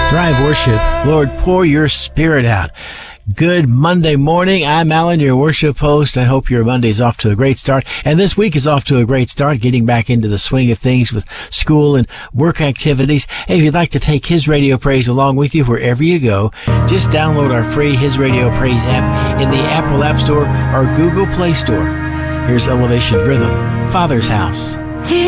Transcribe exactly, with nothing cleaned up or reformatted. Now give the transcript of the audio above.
Thrive Worship. Lord, pour your spirit out. Good Monday morning. I'm Alan, your worship host. I hope your Monday's off to a great start. And this week is off to a great start, getting back into the swing of things with school and work activities. Hey, if you'd like to take His Radio Praise along with you wherever you go, just download our free His Radio Praise app in the Apple App Store or Google Play Store. Here's Elevation Rhythm, Father's House.